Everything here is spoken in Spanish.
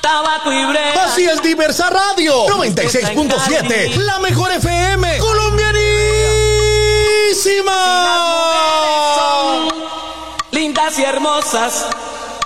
tabaco y brea. Así es Diversa Radio 96.7, la mejor FM colombianísima. Lindas y hermosas,